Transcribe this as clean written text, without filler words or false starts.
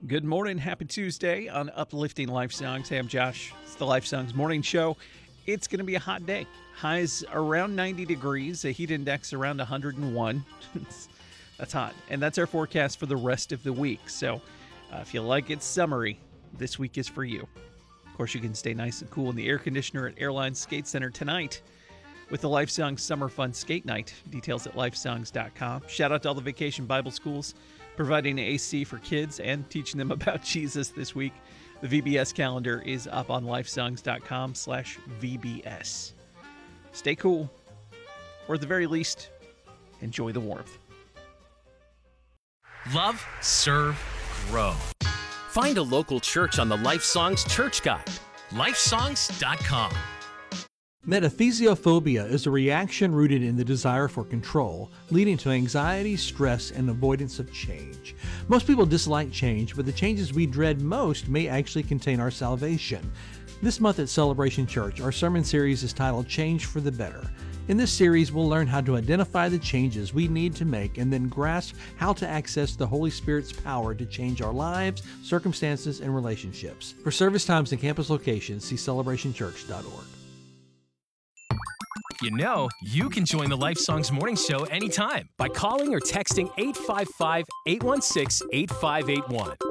Good morning. Happy Tuesday on Uplifting Life Songs. Hey, I'm Josh. It's the Life Songs Morning Show. It's going to be a hot day. Highs around 90 degrees, a heat index around 101. That's hot. And that's our forecast for the rest of the week. So if you like it summery, this week is for you. Of course, you can stay nice and cool in the air conditioner at Airline Skate Center tonight with the Life Songs Summer Fun Skate Night. Details at lifesongs.com. Shout out to all the Vacation Bible Schools providing AC for kids and teaching them about Jesus this week. The VBS calendar is up on lifesongs.com/VBS. Stay cool, or at the very least, enjoy the warmth. Love, serve, grow. Find a local church on the Life Songs Church Guide. Lifesongs.com. Metathesiophobia is a reaction rooted in the desire for control, leading to anxiety, stress, and avoidance of change. Most people dislike change, but the changes we dread most may actually contain our salvation. This month at Celebration Church, our sermon series is titled Change for the Better. In this series, we'll learn how to identify the changes we need to make and then grasp how to access the Holy Spirit's power to change our lives, circumstances, and relationships. For service times and campus locations, see celebrationchurch.org. You know, you can join the Life Songs Morning Show anytime by calling or texting 855-816-8581.